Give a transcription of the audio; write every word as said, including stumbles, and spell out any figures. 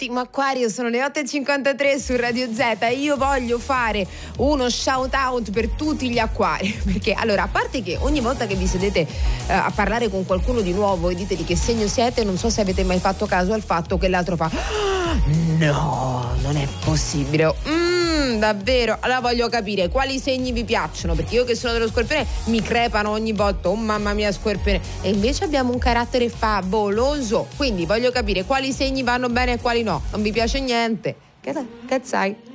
Ultimo Acquario, sono le otto e cinquantatré su Radio Z e io voglio fare uno shout out per tutti gli acquari, perché allora, a parte che ogni volta che vi sedete eh, a parlare con qualcuno di nuovo e dite di che segno siete, non so se avete mai fatto caso al fatto che l'altro fa "Ah, no, non è possibile". Mm, davvero? Allora voglio capire quali segni vi piacciono, perché io che sono dello Scorpione mi crepano ogni volta, oh mamma mia Scorpione, e invece abbiamo un carattere favoloso, quindi voglio capire quali segni vanno bene e quali no. Non vi piace niente? Che, che sai?